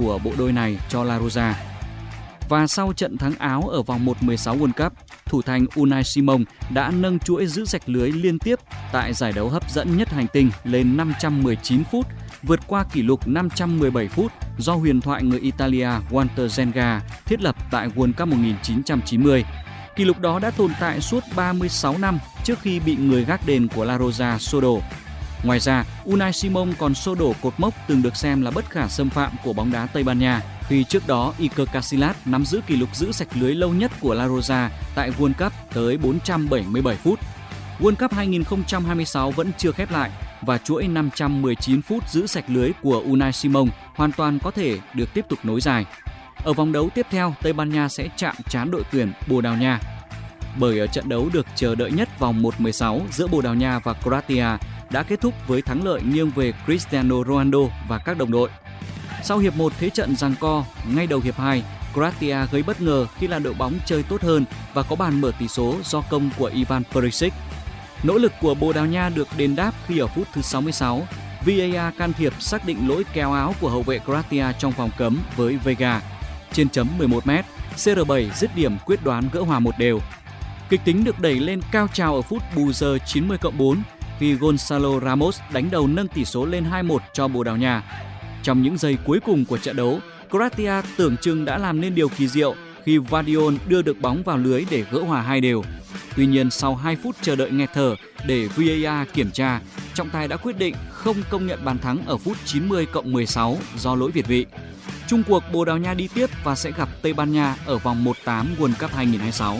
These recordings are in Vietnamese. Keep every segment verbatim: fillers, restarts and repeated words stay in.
của bộ đôi này cho La Rosa. Và sau trận thắng Áo ở vòng một mười sáu World Cup, thủ thành Unai Simon đã nâng chuỗi giữ rạch lưới liên tiếp tại giải đấu hấp dẫn nhất hành tinh lên năm trăm mười chín phút, vượt qua kỷ lục năm trăm mười bảy phút do huyền thoại người Italia Walter Zenga thiết lập tại World Cup một nghìn chín trăm chín mươi. Kỷ lục đó đã tồn tại suốt ba mươi sáu năm trước khi bị người gác đền của La Rosa xô đổ. Ngoài ra, Unai Simon còn xô đổ cột mốc từng được xem là bất khả xâm phạm của bóng đá Tây Ban Nha, khi trước đó Iker Casillas nắm giữ kỷ lục giữ sạch lưới lâu nhất của La Rosa tại World Cup tới bốn trăm bảy mươi bảy phút. World Cup hai nghìn không trăm hai mươi sáu vẫn chưa khép lại và chuỗi năm trăm mười chín phút giữ sạch lưới của Unai Simon hoàn toàn có thể được tiếp tục nối dài. Ở vòng đấu tiếp theo, Tây Ban Nha sẽ chạm trán đội tuyển Bồ Đào Nha. Bởi ở trận đấu được chờ đợi nhất vòng một mười sáu giữa Bồ Đào Nha và Croatia đã kết thúc với thắng lợi nghiêng về Cristiano Ronaldo và các đồng đội. Sau hiệp một thế trận giằng co, ngay đầu hiệp hai, Croatia gây bất ngờ khi là đội bóng chơi tốt hơn và có bàn mở tỷ số do công của Ivan Perisic. Nỗ lực của Bồ Đào Nha được đền đáp khi ở phút thứ sáu mươi sáu, vê a rờ can thiệp xác định lỗi kéo áo của hậu vệ Croatia trong vòng cấm với Vega. Trên chấm mười một mét, xê rờ bảy dứt điểm quyết đoán gỡ hòa một đều. Kịch tính được đẩy lên cao trào ở phút bù giờ chín mươi cộng bốn khi Gonzalo Ramos đánh đầu nâng tỷ số lên hai một cho Bồ Đào Nha. Trong những giây cuối cùng của trận đấu, Croatia tưởng chừng đã làm nên điều kỳ diệu khi Vardiol đưa được bóng vào lưới để gỡ hòa hai đều. Tuy nhiên, sau hai phút chờ đợi nghẹt thở để vê a rờ kiểm tra, trọng tài đã quyết định không công nhận bàn thắng ở phút chín mươi cộng mười sáu do lỗi việt vị. Chung cuộc, Bồ Đào Nha đi tiếp và sẽ gặp Tây Ban Nha ở vòng một tám World Cup hai nghìn không trăm hai mươi sáu.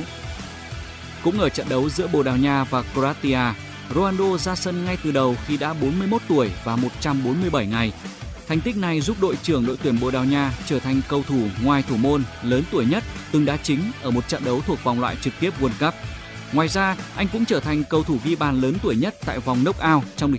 Cũng ở trận đấu giữa Bồ Đào Nha và Croatia, Ronaldo ra sân ngay từ đầu khi đã bốn mươi mốt tuổi và một trăm bốn mươi bảy ngày. Thành tích này giúp đội trưởng đội tuyển Bồ Đào Nha trở thành cầu thủ ngoài thủ môn lớn tuổi nhất từng đá chính ở một trận đấu thuộc vòng loại trực tiếp World Cup. Ngoài ra, anh cũng trở thành cầu thủ ghi bàn lớn tuổi nhất tại vòng knock-out trong lịch